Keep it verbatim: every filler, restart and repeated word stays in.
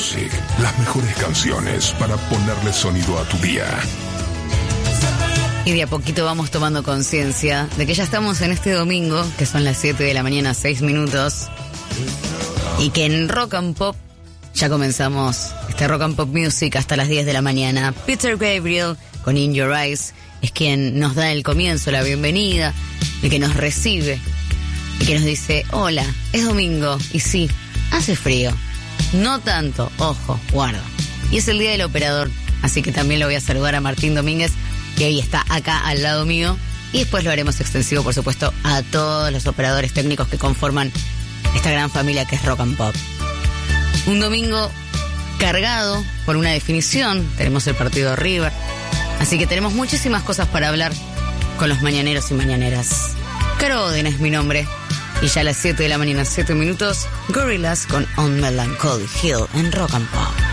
Music. Las mejores canciones para ponerle sonido a tu día. Y de a poquito vamos tomando conciencia de que ya estamos en este domingo, que son las siete de la mañana, seis minutos. Y que en Rock and Pop ya comenzamos este Rock and Pop Music hasta las diez de la mañana. Peter Gabriel con In Your Eyes es quien nos da el comienzo, la bienvenida, el que nos recibe y que nos dice: hola, es domingo y sí, hace frío. No tanto, ojo, guarda. Y es el día del operador, así que también lo voy a saludar a Martín Domínguez, que hoy está acá al lado mío. Y después lo haremos extensivo, por supuesto, a todos los operadores técnicos que conforman esta gran familia que es Rock and Pop. Un domingo cargado por una definición. Tenemos el partido River. Así que tenemos muchísimas cosas para hablar con los mañaneros y mañaneras. Caro Oden es mi nombre. Y ya a las siete de la mañana, siete minutos, Gorillaz con On Melancholy Hill en Rock and Pop.